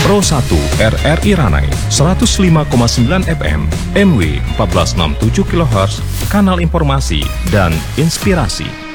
Pro 1 RRI Ranai 105,9 FM, MW 1467 kHz, kanal informasi dan inspirasi.